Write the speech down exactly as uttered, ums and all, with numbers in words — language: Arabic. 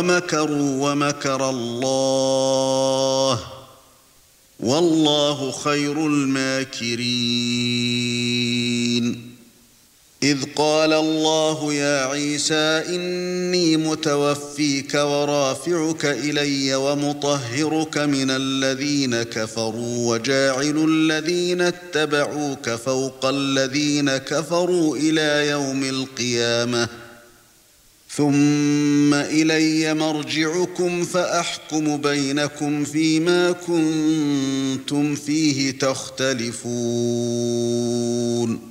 ومكروا ومكر الله والله خير الماكرين إذ قال الله يا عيسى إني متوفيك ورافعك إلي ومطهرك من الذين كفروا وجاعل الذين اتبعوك فوق الذين كفروا إلى يوم القيامة ثم إلي مرجعكم فأحكم بينكم فيما كنتم فيه تختلفون